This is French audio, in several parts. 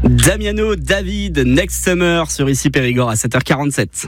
Damiano David, Next Summer sur Ici Périgord à 7h47.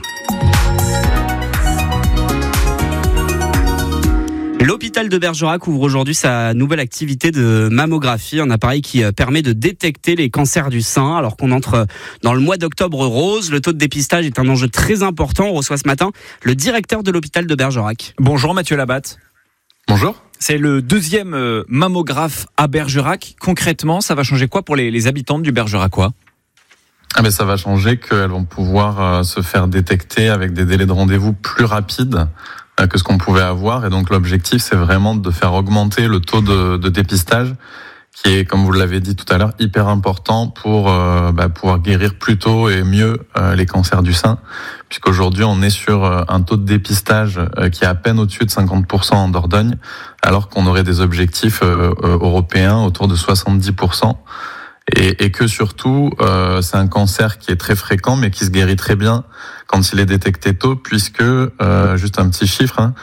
L'hôpital de Bergerac ouvre aujourd'hui sa nouvelle activité de mammographie, un appareil qui permet de détecter les cancers du sein. Alors qu'on entre dans le mois d'octobre rose, le taux de dépistage est un enjeu très important. On reçoit ce matin le directeur de l'hôpital de Bergerac. Bonjour Mathieu Labatte. Bonjour. C'est le deuxième mammographe à Bergerac. Concrètement, ça va changer quoi pour les habitantes du Bergeracois ? Ça va changer qu'elles vont pouvoir se faire détecter avec des délais de rendez-vous plus rapides que ce qu'on pouvait avoir. Et donc l'objectif, c'est vraiment de faire augmenter le taux de dépistage qui est, comme vous l'avez dit tout à l'heure, hyper important pour pouvoir guérir plus tôt et mieux les cancers du sein. Puisqu'aujourd'hui, on est sur un taux de dépistage qui est à peine au-dessus de 50% en Dordogne, alors qu'on aurait des objectifs européens autour de 70%. Et que surtout, c'est un cancer qui est très fréquent, mais qui se guérit très bien quand il est détecté tôt, puisque, juste un petit chiffre,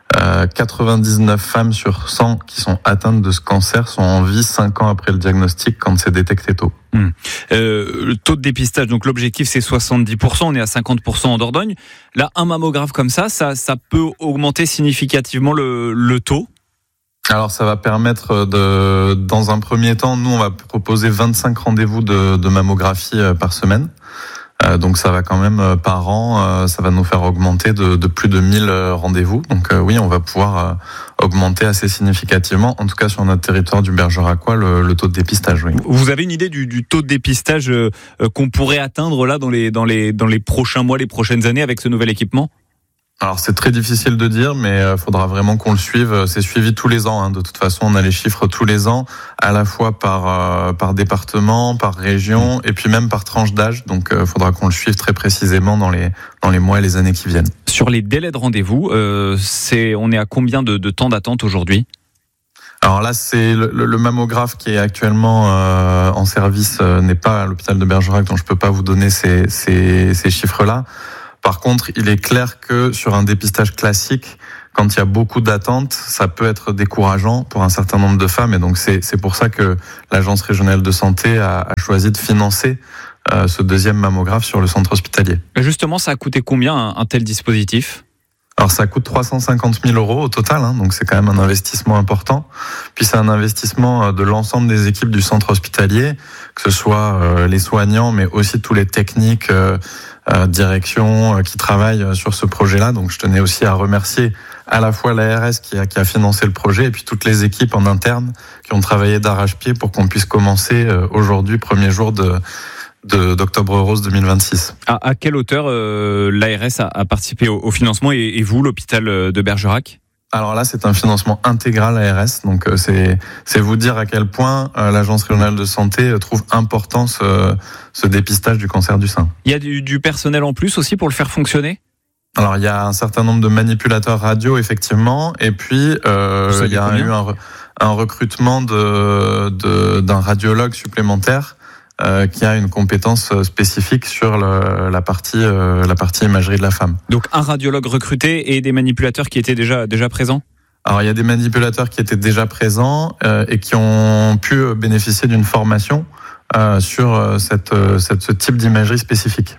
99 femmes sur 100 qui sont atteintes de ce cancer sont en vie 5 ans après le diagnostic quand c'est détecté tôt. Le taux de dépistage, donc l'objectif c'est 70%, on est à 50% en Dordogne. Là, un mammographe comme ça peut augmenter significativement le taux. Alors ça va permettre dans un premier temps, nous on va proposer 25 rendez-vous de mammographie par semaine. Donc ça va quand même par an, ça va nous faire augmenter de plus de 1000 rendez-vous. Donc oui, on va pouvoir augmenter assez significativement, en tout cas sur notre territoire du Bergeracois, le taux de dépistage. Oui. Vous avez une idée du taux de dépistage qu'on pourrait atteindre là dans les prochains mois, les prochaines années avec ce nouvel équipement ? Alors c'est très difficile de dire, mais faudra vraiment qu'on le suive. C'est suivi tous les ans. De toute façon, on a les chiffres tous les ans, à la fois par département, par région, et puis même par tranche d'âge. Donc faudra qu'on le suive très précisément dans les mois et les années qui viennent. Sur les délais de rendez-vous, on est à combien de temps d'attente aujourd'hui ? Alors là, c'est le mammographe qui est actuellement en service n'est pas à l'hôpital de Bergerac, donc je peux pas vous donner ces chiffres-là. Par contre, il est clair que sur un dépistage classique, quand il y a beaucoup d'attentes, ça peut être décourageant pour un certain nombre de femmes. Et donc, c'est pour ça que l'Agence régionale de santé a choisi de financer ce deuxième mammographe sur le centre hospitalier. Justement, ça a coûté combien un tel dispositif ? Alors ça coûte 350 000 € au total, donc c'est quand même un investissement important. Puis c'est un investissement de l'ensemble des équipes du centre hospitalier, que ce soit les soignants, mais aussi tous les techniques, direction qui travaillent sur ce projet-là. Donc je tenais aussi à remercier à la fois l'ARS qui a financé le projet et puis toutes les équipes en interne qui ont travaillé d'arrache-pied pour qu'on puisse commencer aujourd'hui, premier jour d'Octobre Rose 2026. À quelle hauteur l'ARS a participé au financement et vous, l'hôpital de Bergerac ? Alors là, c'est un financement intégral ARS, donc c'est vous dire à quel point l'Agence régionale de santé trouve important ce dépistage du cancer du sein. Il y a du personnel en plus aussi pour le faire fonctionner ? Alors il y a un certain nombre de manipulateurs radio effectivement, et puis il y a eu un recrutement d'un radiologue supplémentaire qui a une compétence spécifique sur la partie imagerie de la femme. Donc un radiologue recruté et des manipulateurs qui étaient déjà présents ? Alors il y a des manipulateurs qui étaient déjà présents et qui ont pu bénéficier d'une formation sur ce type d'imagerie spécifique.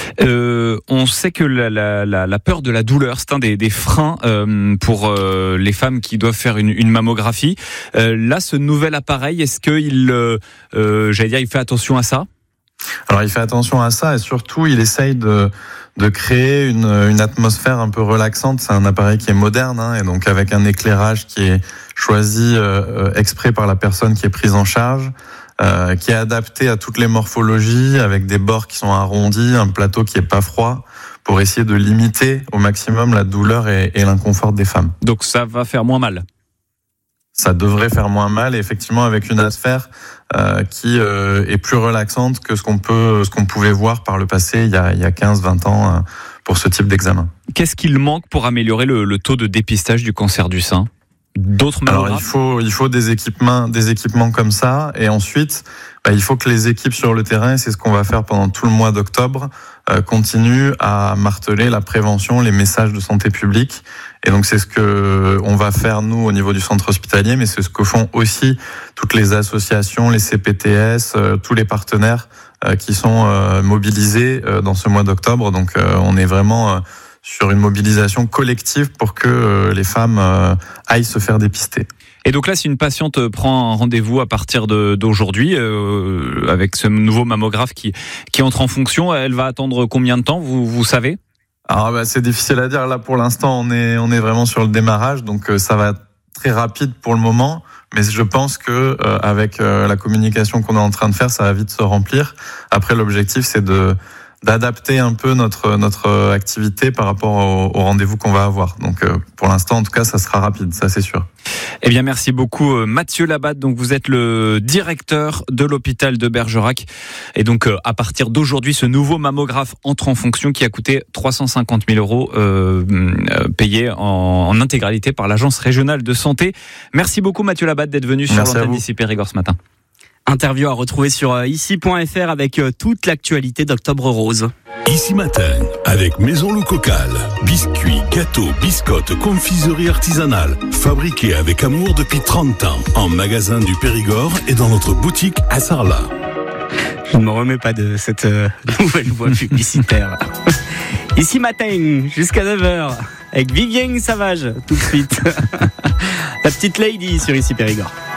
On sait que la peur de la douleur, c'est un des freins pour les femmes qui doivent faire une mammographie. Là, ce nouvel appareil, est-ce qu'il fait attention à ça ? Alors, il fait attention à ça et surtout, il essaye de créer une atmosphère un peu relaxante. C'est un appareil qui est moderne et donc avec un éclairage qui est choisi exprès par la personne qui est prise en charge. Qui est adapté à toutes les morphologies, avec des bords qui sont arrondis, un plateau qui est pas froid, pour essayer de limiter au maximum la douleur et l'inconfort des femmes. Donc ça va faire moins mal ? Ça devrait faire moins mal, et effectivement avec une atmosphère qui est plus relaxante que ce qu'on pouvait voir par le passé il y a 15-20 ans pour ce type d'examen. Qu'est-ce qu'il manque pour améliorer le taux de dépistage du cancer du sein ? d'autres mammographes? Alors il faut des équipements comme ça, et ensuite il faut que les équipes sur le terrain, c'est ce qu'on va faire pendant tout le mois d'octobre, continuent à marteler la prévention, les messages de santé publique. Et donc c'est ce que on va faire nous au niveau du centre hospitalier, mais c'est ce que font aussi toutes les associations, les CPTS, tous les partenaires qui sont mobilisés dans ce mois d'octobre. Donc on est vraiment sur une mobilisation collective pour que les femmes aillent se faire dépister. Et donc là, si une patiente prend un rendez-vous à partir d'aujourd'hui, avec ce nouveau mammographe qui entre en fonction, elle va attendre combien de temps, vous savez? Alors c'est difficile à dire. Là pour l'instant, on est vraiment sur le démarrage, donc ça va être très rapide pour le moment. Mais je pense que avec la communication qu'on est en train de faire, ça va vite se remplir. Après, l'objectif, c'est d'adapter un peu notre activité par rapport au rendez-vous qu'on va avoir. Donc pour l'instant, en tout cas, ça sera rapide, ça c'est sûr. Eh bien, merci beaucoup Mathieu Labatte. Donc vous êtes le directeur de l'hôpital de Bergerac. Et donc à partir d'aujourd'hui, ce nouveau mammographe entre en fonction qui a coûté 350 000 euros payés en intégralité par l'Agence régionale de santé. Merci beaucoup Mathieu Labatte d'être venu sur l'antenne d'Ici Périgord ce matin. Interview à retrouver sur ici.fr avec toute l'actualité d'Octobre Rose. Ici Matin, avec Maison Loup Cocal. Biscuits, gâteaux, biscottes, confiserie artisanale. Fabriqués avec amour depuis 30 ans. En magasin du Périgord et dans notre boutique à Sarlat. Je ne me remets pas de cette nouvelle voix publicitaire. Ici Matin, jusqu'à 9h, avec Vivienne Savage, tout de suite. La petite lady sur Ici Périgord.